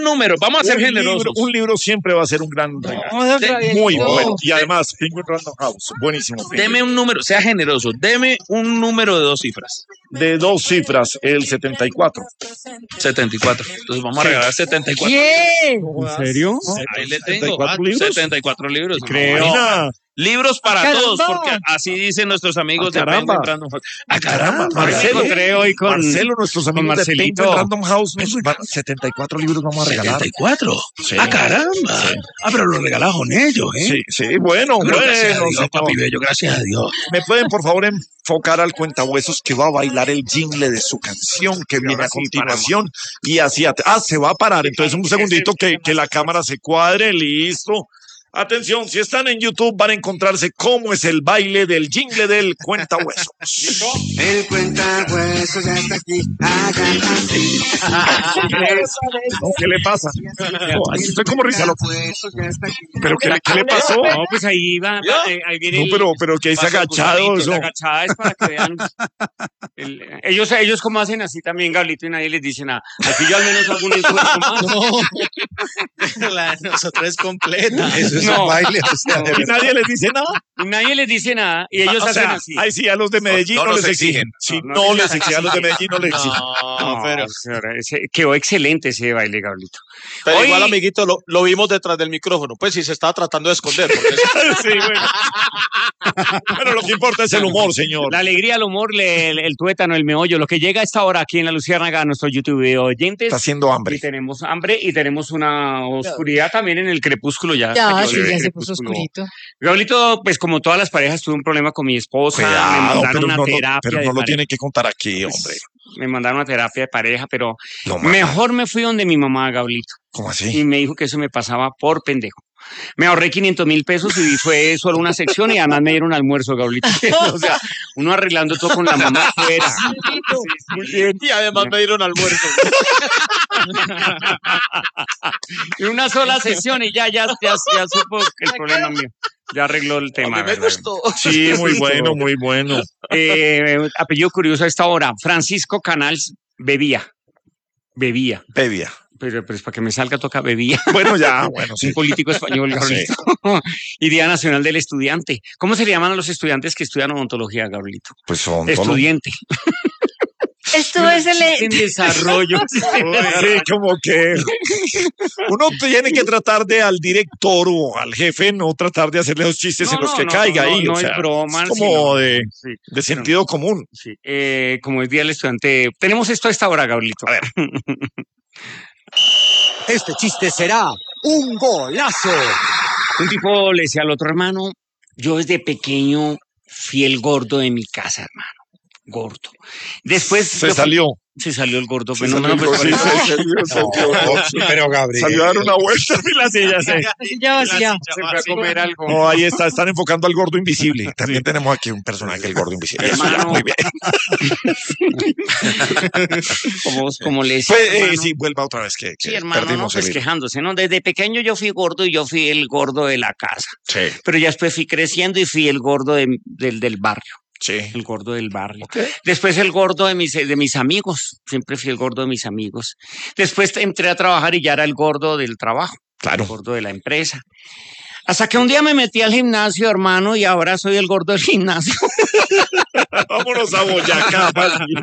número, vamos a ser generosos. Un libro siempre va a ser un gran regalo. Muy bueno. Y además, Penguin Random House, buenísimo. Deme un número, sea generoso, deme un número de 2 cifras. De 2 cifras, el 74. 74. Entonces vamos a regalar 74. ¿Qué? ¿En serio? Ahí le tengo. 74 libros. 74 libros. Creo. No. Libros para ¡Caramba! todos, porque así dicen nuestros amigos de ¡Caramba! Penguin Random House. ¡Ah, caramba! Marcelo, encontré hoy con nuestros amigos de Marcelito. Penguin Random House, 74 libros vamos a regalar. 74. Sí. ¡Ah, caramba! Sí. Ah, pero lo regalaron ellos, ¿eh? Sí, bueno, Pero gracias a Dios, señor. papi bello, gracias a Dios. ¿Me pueden, por favor, enfocar al cuentahuesos que va a bailar el jingle de su canción que viene a continuación? Y así, se va a parar. Entonces, un segundito que la cámara se cuadre, listo. Atención, si están en YouTube van a encontrarse cómo es el baile del jingle del cuentahuesos. El cuentahuesos ya está aquí. Hagan así. ¿Qué le pasa? No, estoy como risa loca. Ya está aquí. ¿Pero qué le pasó? No, pues ahí va, ahí viene No, pero que dice agachado. La agachada es para que vean. Ellos como hacen así también, Gablito, y nadie les dice nada. Aquí yo al menos hago un esfuerzo más. La de nosotros es completa. Eso es No. un baile. O sea, de ¿Y verdad. nadie les dice nada? Y nadie les dice nada. Y ellos O hacen sea, así. ahí sí, a los de Medellín No no nos les exigen. Sí, no les exigen. A los de Medellín no les exigen. No, pero señora, quedó excelente ese baile, Gablito. Pero Hoy- igual, amiguito, lo vimos detrás del micrófono. Pues sí, se estaba tratando de esconder. Porque Sí, bueno. Pero lo que importa es el humor, señor. La alegría, el humor, el tuétano, el meollo, lo que llega a esta hora aquí en La Luciérnaga a nuestro YouTube de oyentes. Está haciendo hambre. Y tenemos hambre y tenemos una oscuridad también en el crepúsculo ya. Ya, hasta que sí, vuelve ya el se puso crepúsculo. oscurito. Gablito, pues como todas las parejas, tuve un problema con mi esposa. me Cuidado, mandaron pero una no, terapia pero de no lo pareja. tiene que contar aquí, hombre. Pues, me mandaron una terapia de pareja, pero No, mamá. mejor me fui donde mi mamá, Gablito. ¿Cómo Y así? me dijo que eso me pasaba por pendejo. Me ahorré 500.000 pesos y fue solo una sección y además me dieron almuerzo, Gablito. O sea, uno arreglando todo con la mamá afuera. Muy bien. y además me dieron almuerzo. Y una sola sesión y ya supo que el problema mío. Ya arregló el A tema. mí me ¿verdad? gustó. Sí, muy bueno, muy bueno. Apellido curioso a esta hora. Francisco Canals bebía. Bebia. Pero pues para que me salga toca bebía. Bueno, ya, bueno, sí. Un político español, Gabrielito. Y Día Nacional del Estudiante. ¿Cómo se le llaman a los estudiantes que estudian odontología, Gabrielito? Pues son Estudiante. Esto es En desarrollo. Sí, como que uno tiene que tratar de al director o al jefe no tratar de hacerle los chistes en los que caiga ahí. No o sea, es broma. es como sino- de sí, sentido común. sí. Como es Día del Estudiante. Tenemos esto a esta hora, Gabrielito. A ver. Este chiste será un golazo. Un tipo le decía al otro hermano, yo desde pequeño fui el gordo de mi casa, hermano. Gordo. Después Se salió. se salió el gordo, Se pero no, salió, pues, sí, parece- pero Gabriel. Salió a dar una vuelta y la silla se Ya vacía. se fue a comer algo. No, ahí están enfocando al gordo invisible. También tenemos aquí un personaje, el gordo invisible. Eso ya, Hermano. muy bien. Como le decía, Pues, hermano. sí, vuelva otra vez que Sí, hermano, no, perdimos pues el hilo. quejándose, ¿no? Desde pequeño yo fui gordo y yo fui el gordo de la casa. Sí, Pero ya después fui creciendo y fui el gordo del barrio. sí. El gordo del barrio. Ok. Después el gordo de mis amigos. Siempre fui el gordo de mis amigos. Después entré a trabajar y ya era el gordo del trabajo. Claro. El gordo de la empresa. Hasta que un día me metí al gimnasio, hermano, y ahora soy el gordo del gimnasio. Vámonos a Boyacá, más bien.